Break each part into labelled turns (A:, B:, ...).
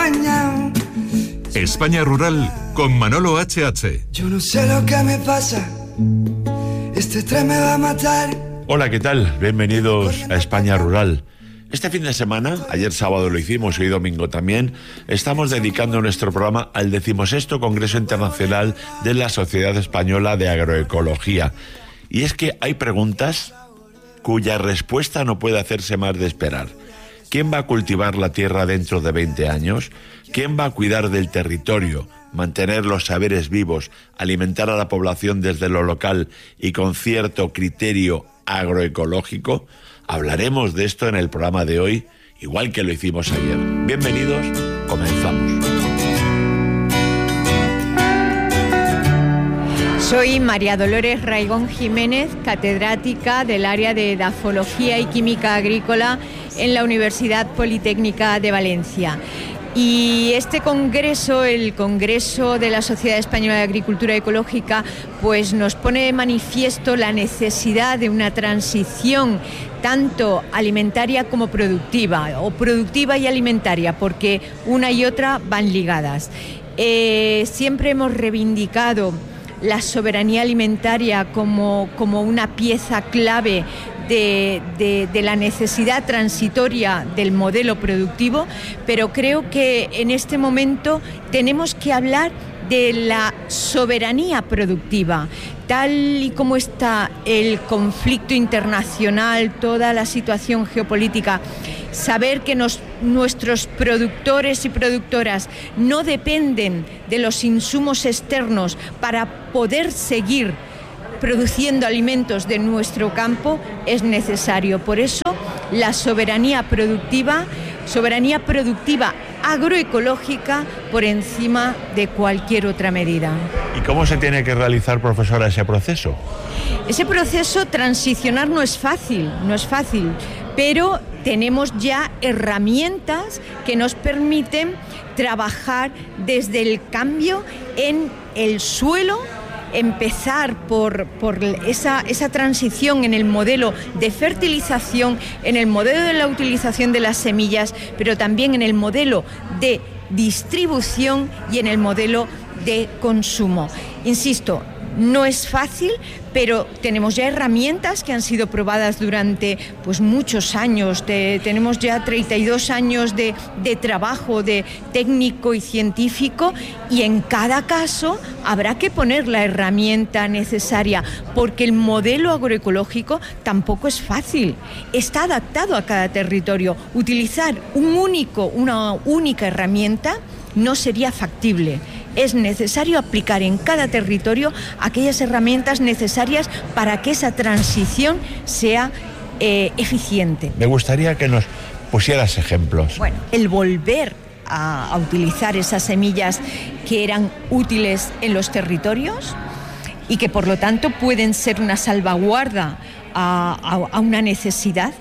A: acompañado.
B: España Rural con Manolo HH.
A: Yo no sé lo que me pasa, este tren me va a matar.
C: Hola, ¿qué tal? Bienvenidos a España Rural. Este fin de semana, ayer sábado lo hicimos y hoy domingo también, estamos dedicando nuestro programa al 16º Congreso Internacional de la Sociedad Española de Agroecología. Y es que hay preguntas cuya respuesta no puede hacerse más de esperar. ¿Quién va a cultivar la tierra dentro de 20 años? ¿Quién va a cuidar del territorio, mantener los saberes vivos, alimentar a la población desde lo local y con cierto criterio agroecológico? Hablaremos de esto en el programa de hoy, igual que lo hicimos ayer. Bienvenidos, comenzamos.
D: Soy María Dolores Raigón Jiménez, catedrática del área de Edafología y Química Agrícola en la Universidad Politécnica de Valencia. Y este congreso, el Congreso de la Sociedad Española de Agricultura Ecológica, pues nos pone de manifiesto la necesidad de una transición tanto alimentaria como productiva, o productiva y alimentaria, porque una y otra van ligadas. Siempre hemos reivindicado la soberanía alimentaria como una pieza clave de la necesidad transitoria del modelo productivo, pero creo que en este momento tenemos que hablar de la soberanía productiva. Tal y como está el conflicto internacional, toda la situación geopolítica, saber que nuestros productores y productoras no dependen de los insumos externos para poder seguir produciendo alimentos de nuestro campo es necesario. Por eso la soberanía productiva agroecológica por encima de cualquier otra medida.
C: ¿Y cómo se tiene que realizar, profesora, ese proceso?
D: Ese proceso, transicionar no es fácil, pero tenemos ya herramientas que nos permiten trabajar desde el cambio en el suelo, empezar por esa transición en el modelo de fertilización, en el modelo de la utilización de las semillas, pero también en el modelo de distribución y en el modelo de consumo. Insisto, no es fácil, pero tenemos ya herramientas que han sido probadas durante muchos años. Tenemos ya 32 años de trabajo de técnico y científico, y en cada caso habrá que poner la herramienta necesaria, porque el modelo agroecológico tampoco es fácil. Está adaptado a cada territorio. Utilizar una única herramienta no sería factible. Es necesario aplicar en cada territorio aquellas herramientas necesarias para que esa transición sea eficiente.
C: Me gustaría que nos pusieras ejemplos.
D: Bueno, el volver a utilizar esas semillas que eran útiles en los territorios y que por lo tanto pueden ser una salvaguarda a una necesidad.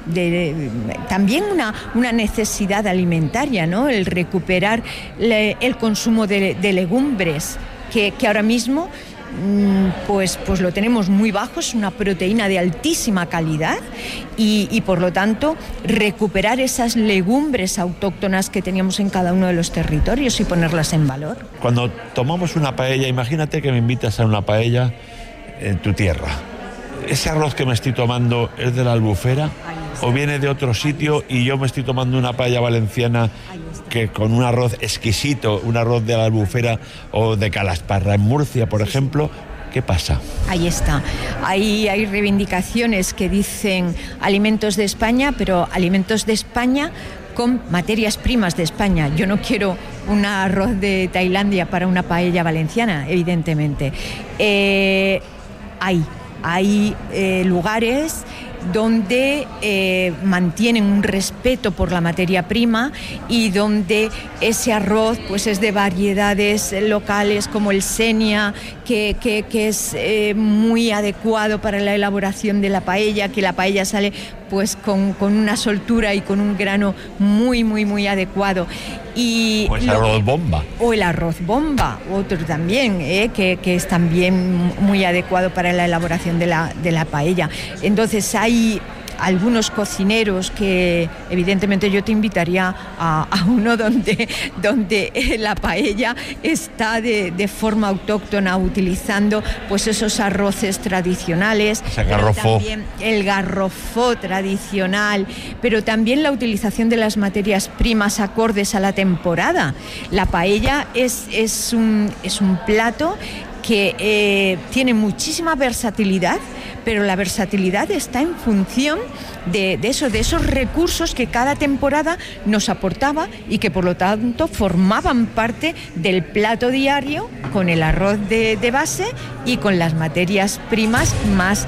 D: También una necesidad alimentaria, ¿no? El recuperar el consumo de legumbres que ahora mismo pues lo tenemos muy bajo, es una proteína de altísima calidad y por lo tanto recuperar esas legumbres autóctonas que teníamos en cada uno de los territorios y ponerlas en valor.
C: Cuando tomamos una paella, imagínate que me invitas a una paella en tu tierra. ¿Ese arroz que me estoy tomando es de la Albufera o viene de otro sitio y yo me estoy tomando una paella valenciana que con un arroz exquisito, un arroz de la Albufera o de Calasparra en Murcia, por ejemplo? ¿Qué pasa?
D: Ahí está. Ahí hay reivindicaciones que dicen alimentos de España, pero alimentos de España con materias primas de España. Yo no quiero un arroz de Tailandia para una paella valenciana, evidentemente. Hay lugares donde mantienen un respeto por la materia prima y donde ese arroz pues es de variedades locales como el Senia, que es muy adecuado para la elaboración de la paella, que la paella sale pues con una soltura y con un grano muy, muy, muy adecuado. Y
C: o el arroz bomba.
D: O el arroz bomba, otro también, que es también muy adecuado para la elaboración de la paella. Entonces hay algunos cocineros que evidentemente yo te invitaría a uno donde la paella está de forma autóctona, utilizando pues esos arroces tradicionales, también el garrofó tradicional, pero también la utilización de las materias primas acordes a la temporada. La paella es un plato que tiene muchísima versatilidad, pero la versatilidad está en función de esos recursos que cada temporada nos aportaba y que por lo tanto formaban parte del plato diario, con el arroz de base y con las materias primas más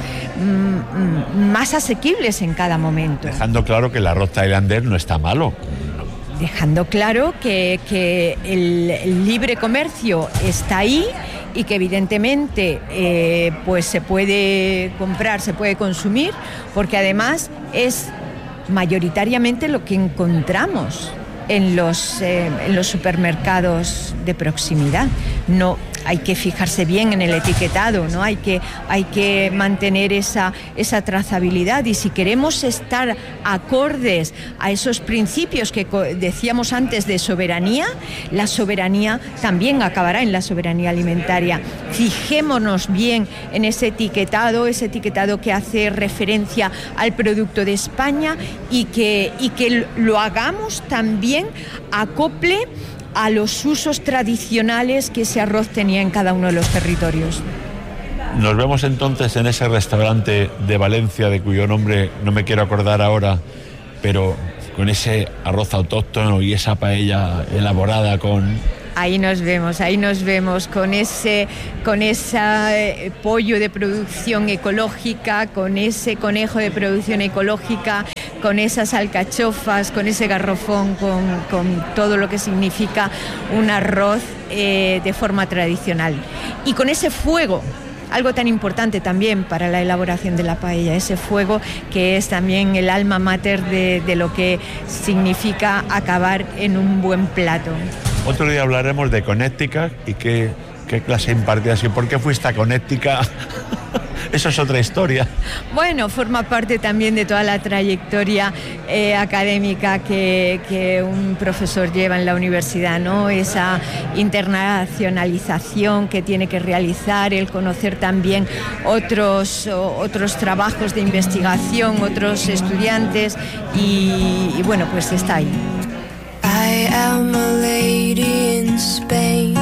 D: asequibles en cada momento.
C: Dejando claro que el arroz tailandés no está malo.
D: Dejando claro que el libre comercio está ahí y que evidentemente pues se puede comprar, se puede consumir, porque además es mayoritariamente lo que encontramos en los supermercados de proximidad. No hay que fijarse bien en el etiquetado, ¿no? Hay que mantener esa trazabilidad, y si queremos estar acordes a esos principios que decíamos antes de soberanía, la soberanía también acabará en la soberanía alimentaria. Fijémonos bien en ese etiquetado que hace referencia al producto de España, y que lo hagamos también acople a los usos tradicionales que ese arroz tenía en cada uno de los territorios.
C: Nos vemos entonces en ese restaurante de Valencia, de cuyo nombre no me quiero acordar ahora, pero con ese arroz autóctono y esa paella elaborada con...
D: Ahí nos vemos con ese pollo de producción ecológica, con ese conejo de producción ecológica, con esas alcachofas, con ese garrofón, con todo lo que significa un arroz de forma tradicional. Y con ese fuego, algo tan importante también para la elaboración de la paella, ese fuego que es también el alma mater de lo que significa acabar en un buen plato.
C: Otro día hablaremos de Connecticut y qué clase impartías y por qué fuiste a Connecticut. Eso es otra historia.
D: Bueno, forma parte también de toda la trayectoria académica que un profesor lleva en la universidad, ¿no? Esa internacionalización que tiene que realizar, el conocer también otros trabajos de investigación, otros estudiantes, y bueno, pues está ahí.
E: I am a lady in Spain.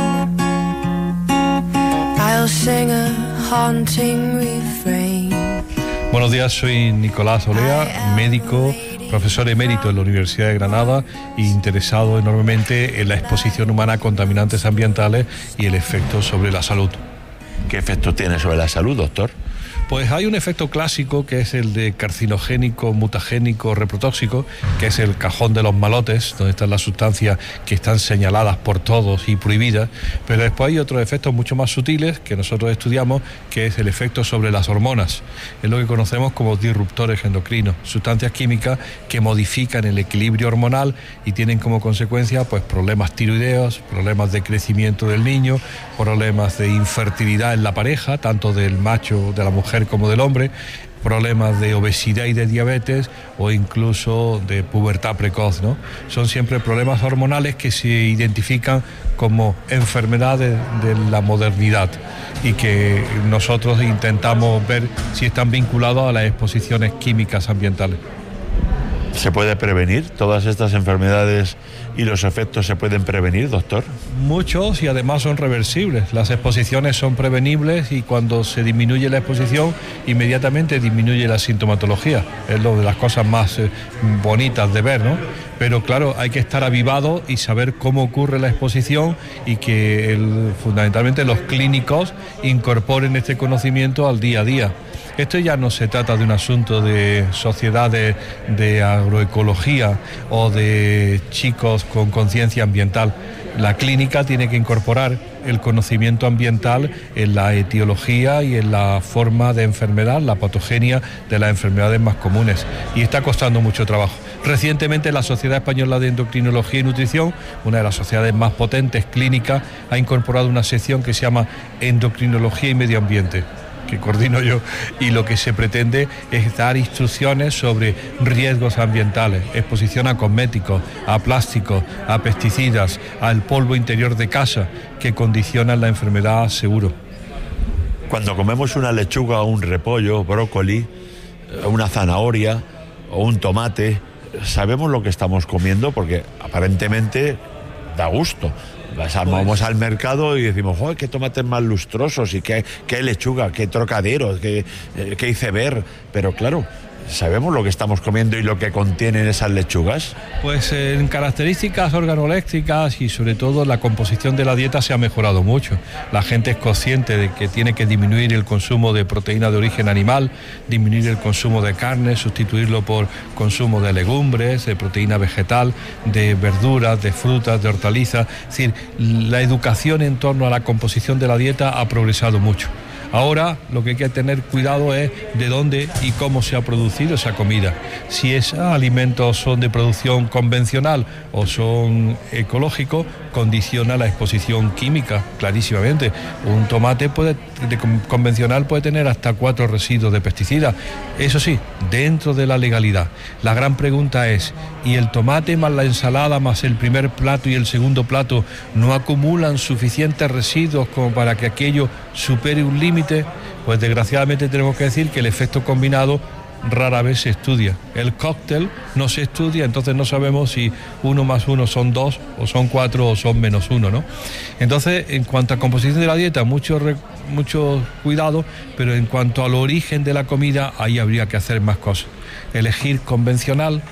E: I'll sing a haunting refrain.
F: Buenos días, soy Nicolás Olea, médico, profesor emérito en la Universidad de Granada e interesado enormemente en la exposición humana a contaminantes ambientales y el efecto sobre la salud.
C: ¿Qué efecto tiene sobre la salud, doctor?
F: Pues hay un efecto clásico que es el de carcinogénico, mutagénico, reprotóxico, que es el cajón de los malotes, donde están las sustancias que están señaladas por todos y prohibidas, pero después hay otros efectos mucho más sutiles que nosotros estudiamos, que es el efecto sobre las hormonas. Es lo que conocemos como disruptores endocrinos, sustancias químicas que modifican el equilibrio hormonal y tienen como consecuencia pues problemas tiroideos, problemas de crecimiento del niño, problemas de infertilidad en la pareja, tanto del macho, de la mujer como del hombre, problemas de obesidad y de diabetes o incluso de pubertad precoz, ¿no? Son siempre problemas hormonales que se identifican como enfermedades de la modernidad y que nosotros intentamos ver si están vinculados a las exposiciones químicas ambientales.
C: ¿Se puede prevenir todas estas enfermedades y los efectos se pueden prevenir, doctor?
F: Muchos, y además son reversibles. Las exposiciones son prevenibles y cuando se disminuye la exposición, inmediatamente disminuye la sintomatología. Es lo de las cosas más bonitas de ver, ¿no? Pero claro, hay que estar avivado y saber cómo ocurre la exposición y que fundamentalmente los clínicos incorporen este conocimiento al día a día. Esto ya no se trata de un asunto de sociedades de agroecología o de chicos con conciencia ambiental. La clínica tiene que incorporar el conocimiento ambiental en la etiología y en la forma de enfermedad, la patogenia de las enfermedades más comunes. Y está costando mucho trabajo. Recientemente la Sociedad Española de Endocrinología y Nutrición, una de las sociedades más potentes clínicas, ha incorporado una sección que se llama Endocrinología y Medio Ambiente. que coordino yo, y lo que se pretende es dar instrucciones sobre riesgos ambientales, exposición a cosméticos, a plásticos, a pesticidas, al polvo interior de casa, que condicionan la enfermedad seguro.
C: Cuando comemos una lechuga o un repollo, brócoli, una zanahoria o un tomate, sabemos lo que estamos comiendo porque aparentemente da gusto. Vamos al mercado y decimos, ¡joder, qué tomates más lustrosos! Y qué lechuga, qué trocadero, qué iceberg. Pero claro, ¿sabemos lo que estamos comiendo y lo que contienen esas lechugas?
F: Pues en características organoléctricas y sobre todo la composición de la dieta se ha mejorado mucho. La gente es consciente de que tiene que disminuir el consumo de proteína de origen animal, disminuir el consumo de carne, sustituirlo por consumo de legumbres, de proteína vegetal, de verduras, de frutas, de hortalizas. Es decir, la educación en torno a la composición de la dieta ha progresado mucho. Ahora lo que hay que tener cuidado es de dónde y cómo se ha producido esa comida. Si esos alimentos son de producción convencional o son ecológicos, condiciona la exposición química, clarísimamente. Un tomate convencional puede tener hasta 4 residuos de pesticidas. Eso sí, dentro de la legalidad. La gran pregunta es, ¿y el tomate más la ensalada más el primer plato y el segundo plato no acumulan suficientes residuos como para que aquello supere un límite? Pues desgraciadamente tenemos que decir que el efecto combinado rara vez se estudia. El cóctel no se estudia, entonces no sabemos si 1 más 1 son 2 o son 4 o son menos 1, ¿no? Entonces, en cuanto a composición de la dieta, mucho cuidado, pero en cuanto al origen de la comida, ahí habría que hacer más cosas. Elegir convencional,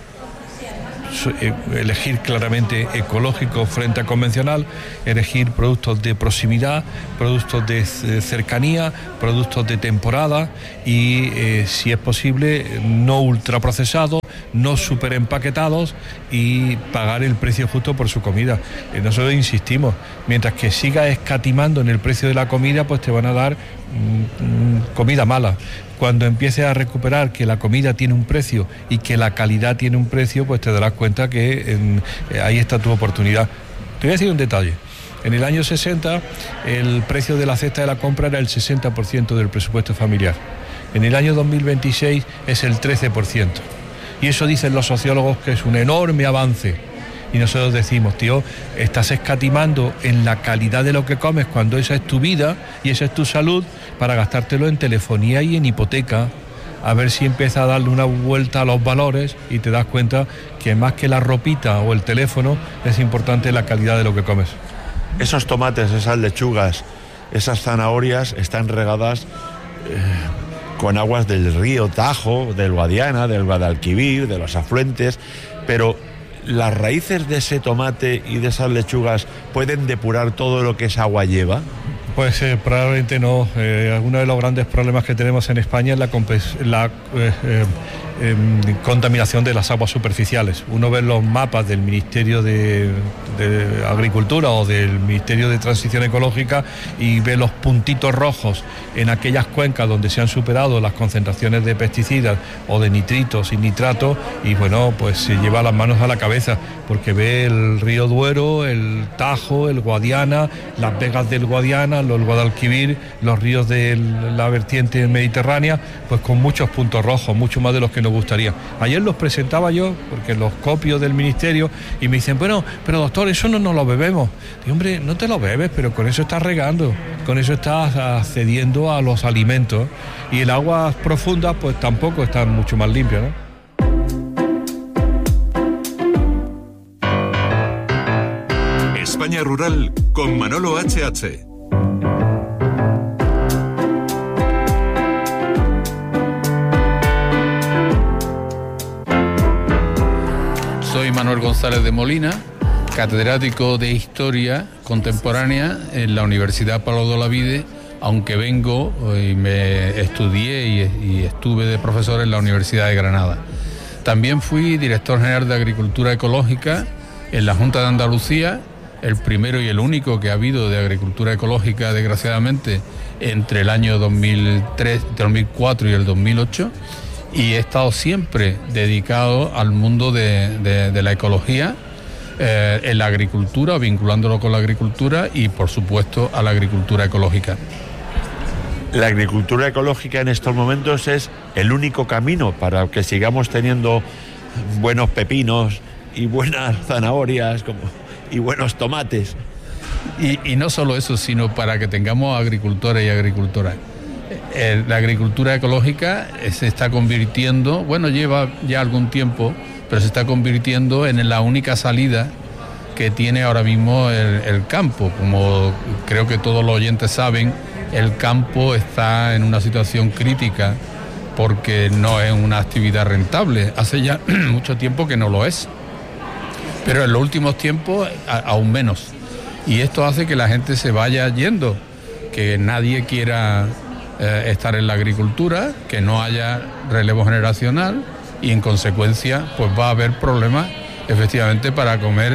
F: elegir claramente ecológico frente a convencional, elegir productos de proximidad, productos de cercanía, productos de temporada y si es posible no ultraprocesados, no super empaquetados y pagar el precio justo por su comida. Nosotros insistimos, mientras que sigas escatimando en el precio de la comida, pues te van a dar comida mala. Cuando empieces a recuperar que la comida tiene un precio y que la calidad tiene un precio, pues te darás cuenta que ahí está tu oportunidad. Te voy a decir un detalle. En el año 60 el precio de la cesta de la compra era el 60% del presupuesto familiar. En el año 2026 es el 13%. Y eso dicen los sociólogos que es un enorme avance. Y nosotros decimos, tío, estás escatimando en la calidad de lo que comes cuando esa es tu vida y esa es tu salud para gastártelo en telefonía y en hipoteca. A ver si empieza a darle una vuelta a los valores y te das cuenta que más que la ropita o el teléfono es importante la calidad de lo que comes.
C: Esos tomates, esas lechugas, esas zanahorias están regadas con aguas del río Tajo, del Guadiana, del Guadalquivir, de los afluentes, pero ¿las raíces de ese tomate y de esas lechugas pueden depurar todo lo que esa agua lleva?
F: Pues probablemente no. Uno de los grandes problemas que tenemos en España es la contaminación de las aguas superficiales. Uno ve los mapas del Ministerio de Agricultura o del Ministerio de Transición Ecológica y ve los puntitos rojos en aquellas cuencas donde se han superado las concentraciones de pesticidas o de nitritos y nitratos y bueno, pues se lleva las manos a la cabeza porque ve el río Duero, el Tajo, el Guadiana, las vegas del Guadiana, el Guadalquivir, los ríos de la vertiente mediterránea, pues con muchos puntos rojos, mucho más de los que nos gustaría. Ayer los presentaba yo, porque los copio del ministerio, y me dicen, bueno, pero doctor, eso no nos lo bebemos. Digo, hombre, no te lo bebes, pero con eso estás regando, con eso estás accediendo a los alimentos, y el agua profunda, pues tampoco está mucho más limpia, ¿no?
B: España Rural con Manolo H.H.
G: Soy Manuel González de Molina, catedrático de Historia Contemporánea en la Universidad Pablo de Olavide, aunque vengo y me estudié y estuve de profesor en la Universidad de Granada. También fui director general de Agricultura Ecológica en la Junta de Andalucía, el primero y el único que ha habido de agricultura ecológica, desgraciadamente, entre el año 2004 y el 2008, y he estado siempre dedicado al mundo de la ecología, en la agricultura, vinculándolo con la agricultura y, por supuesto, a la agricultura ecológica.
C: La agricultura ecológica en estos momentos es el único camino para que sigamos teniendo buenos pepinos y buenas zanahorias y buenos tomates.
G: Y no solo eso, sino para que tengamos agricultores y agricultoras. La agricultura ecológica se está convirtiendo, bueno, lleva ya algún tiempo, pero se está convirtiendo en la única salida que tiene ahora mismo el campo. Como creo que todos los oyentes saben, el campo está en una situación crítica porque no es una actividad rentable. Hace ya mucho tiempo que no lo es, pero en los últimos tiempos aún menos. Y esto hace que la gente se vaya yendo, que nadie quiera estar en la agricultura, que no haya relevo generacional y en consecuencia pues va a haber problemas efectivamente para comer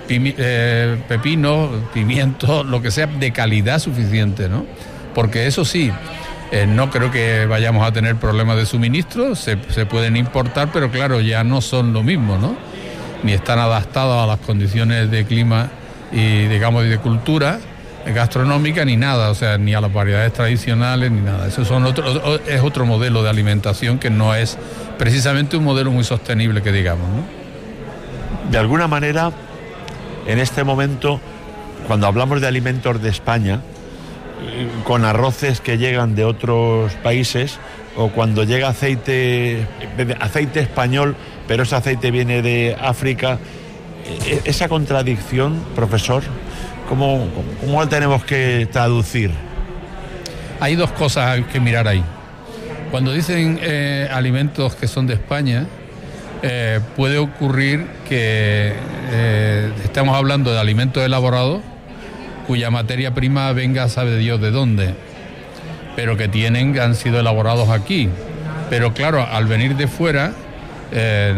G: pepinos, pimientos, lo que sea de calidad suficiente, ¿no? Porque eso sí, no creo que vayamos a tener problemas de suministro, se pueden importar, pero claro, ya no son lo mismo, ¿no? Ni están adaptados a las condiciones de clima y, digamos, de cultura gastronómica, ni nada, o sea, ni a las variedades tradicionales, ni nada. Eso es otro modelo de alimentación que no es precisamente un modelo muy sostenible, que digamos, ¿no?
C: De alguna manera, en este momento, cuando hablamos de alimentos de España, con arroces que llegan de otros países, o cuando llega aceite español, pero ese aceite viene de África, esa contradicción, profesor, ¿cómo la tenemos que traducir?
G: Hay dos cosas que mirar ahí. Cuando dicen alimentos que son de España, puede ocurrir que estamos hablando de alimentos elaborados cuya materia prima venga sabe Dios de dónde, pero que han sido elaborados aquí. Pero claro, al venir de fuera,